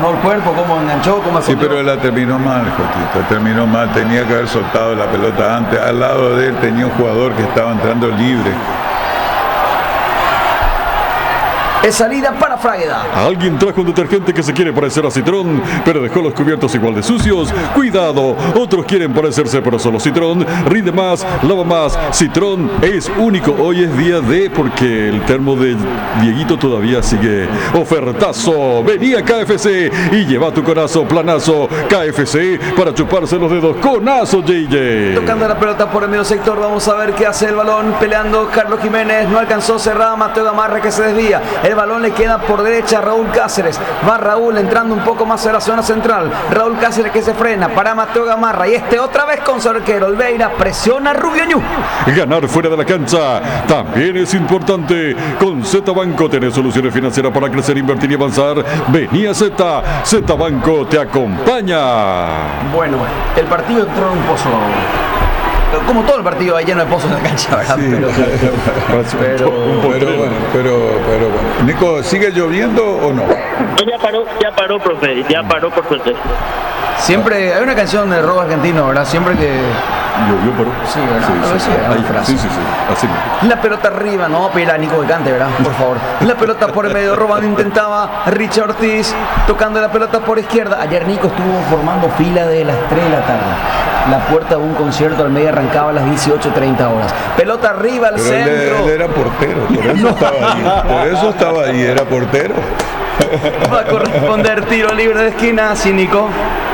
¿no? El cuerpo, cómo enganchó, cómo Sí, pero la terminó mal, Jotito, terminó mal. Tenía que haber soltado la pelota antes. Al lado de él tenía un jugador que estaba entrando libre. Es salida para Fragueda. Alguien trajo un detergente que se quiere parecer a Citrón, pero dejó los cubiertos igual de sucios. Cuidado, otros quieren parecerse, pero solo Citrón rinde más, lava más. Citrón es único. Hoy es día de, porque el termo de Dieguito todavía sigue. Ofertazo. Vení a KFC y lleva tu conazo, planazo. KFC para chuparse los dedos. Conazo, JJ. Tocando la pelota por el medio sector, vamos a ver qué hace el balón. Peleando Carlos Jiménez, no alcanzó, cerrada Mateo Gamarra que se desvía. El balón le queda por derecha a Raúl Cáceres. Va Raúl entrando un poco más a la zona central. Raúl Cáceres que se frena para Mateo Gamarra. Y otra vez con su arquero. Olveira presiona a Rubio Ñu. Ganar fuera de la cancha también es importante. Con Z Banco tenés soluciones financieras para crecer, invertir y avanzar. Vení a Z. Z Banco te acompaña. Bueno, el partido entró en un pozo. Como todo el partido hay lleno de pozos en la cancha, ¿verdad? Sí. Pero bueno. Nico, ¿sigue lloviendo o no? Ya paró, profe, ya paró por suerte. Siempre hay una canción de rock argentino, ¿verdad? Siempre que... Llovió, pero... Sí, ¿verdad? Sí, así. La pelota arriba, no, pedir a Nico que cante, ¿verdad? Por favor. La pelota por el medio, robando intentaba Richard Ortiz, tocando la pelota por izquierda. Ayer Nico estuvo formando fila de las 3 de la tarde. La puerta de un concierto al medio arrancaba a las 18:30 horas. Pelota arriba al centro. Él era portero, por eso estaba ahí. Por eso estaba ahí, era portero. Va a corresponder tiro libre de esquina, sí, Nico.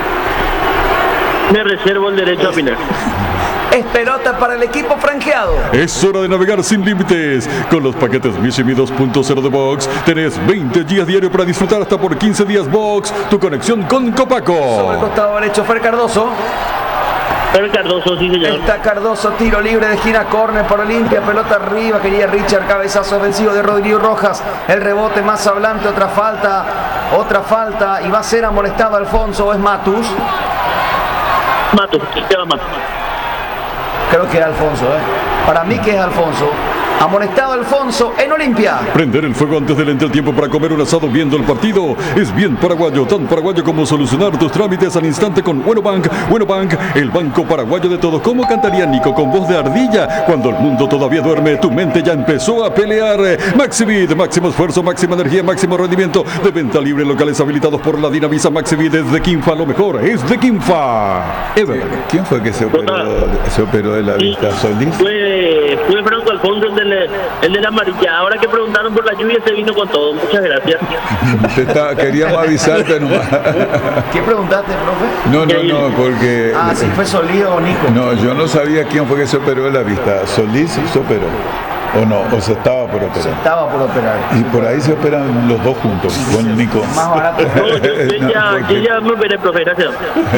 Me reservo el derecho a opinar. Es pelota para el equipo franjeado. Es hora de navegar sin límites. Con los paquetes Mishimi 2.0 de Box tenés 20 gigas diario para disfrutar hasta por 15 días Box. Tu conexión con Copaco. Sobre el costado derecho, Fer Cardoso. Sí, señor. Está Cardoso, tiro libre de esquina, córner para Olimpia, pelota arriba, quería Richard, cabezazo ofensivo de Rodrigo Rojas, el rebote más hablante, otra falta, y va a ser amonestado Alfonso, ¿o es Matus? Matus. Creo que era Alfonso, Para mí que es Alfonso. Amonestado Alfonso en Olimpia. Prender el fuego antes del entretiempo para comer un asado viendo el partido es bien paraguayo, tan paraguayo como solucionar tus trámites al instante con Buenobank. Buenobank, el banco paraguayo de todos. ¿Cómo cantaría Nico con voz de ardilla? Cuando el mundo todavía duerme, tu mente ya empezó a pelear. Maxivit, máximo esfuerzo, máxima energía, máximo rendimiento. De venta libre en locales habilitados por la Dinamisa. Maxivit es de Quinfa, lo mejor es de Quinfa. ¿Quién fue que se operó de la vista? ¿Solís? Fue Franco Alfonso, el de la amarilla. Ahora que preguntaron por la lluvia, se vino con todo. Muchas gracias. Queríamos avisarte nomás. ¿Qué preguntaste, profe? No, porque... si fue Solís o Nico. No, yo no sabía quién fue que se operó de la vista. ¿Solís se operó? ¿O no? ¿O se estaba por operar? Se estaba por operar. Y por ahí se operan los dos juntos, con Nico. Más barato. Yo ya me operé, profe, gracias.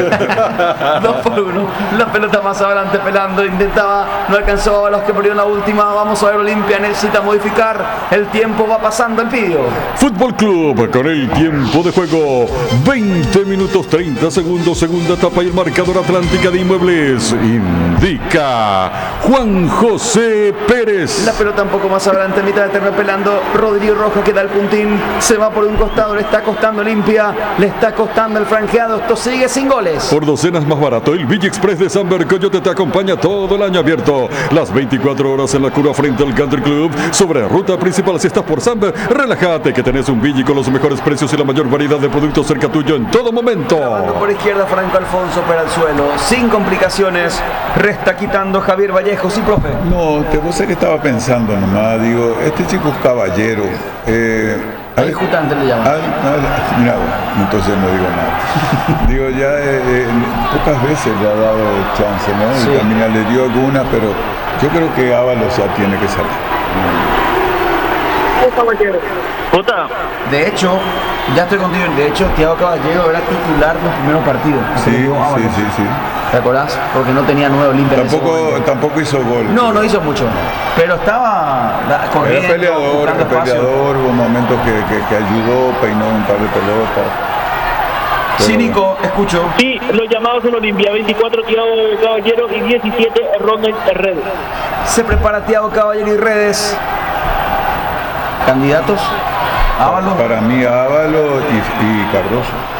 2-1. La pelota más adelante pelando. Intentaba, no alcanzó a los que perdieron la última. Vamos a ver, Olimpia necesita modificar. El tiempo va pasando, el pidio. Fútbol Club con el tiempo de juego. 20 minutos 30 segundos. Segunda etapa y el marcador Atlántica de Inmuebles indica Juan José Pérez. La pelota un poco más adelante, mitad de terreno pelando. Rodrigo Rojas que da el puntín. Se va por un costado, le está costando Olimpia. Le está costando el franjeado. Esto sigue sin goles. Por docenas más barato, el Villa Express de Samber Coyote te acompaña todo el año abierto. Las 24 horas en la curva frente al Country Club. Sobre ruta principal, si estás por Samber, relájate que tenés un Villa con los mejores precios y la mayor variedad de productos cerca tuyo en todo momento. Trabajando por izquierda, Franco Alfonso para el suelo. Sin complicaciones. Resta quitando Javier Vallejo. Sí, profe. No, vos sé que estaba pensando nomás, digo, este chico es caballero. Ejecutante le llaman. Mira, entonces no digo nada. Digo, ya pocas veces le ha dado chance, ¿no? Sí. Y también le dio alguna, pero yo creo que Ábalos ya tiene que salir. Jota. De hecho, ya estoy contigo. De hecho, Thiago Caballero era titular los primeros partidos. Sí. ¿Te acordás? Porque no tenía 9 Olimpia. Tampoco hizo gol. No hizo mucho. Pero estaba corriendo. Era peleador, hubo momentos que ayudó, peinó un par de pelotas. Sí, Nico, escucho. Sí, los llamados en Olimpia, 24 Thiago Caballero y 17 Ronald Redes. Se prepara Thiago Caballero y Redes. ¿Candidatos? Ábalos. Para mí Ábalos y Cardoso.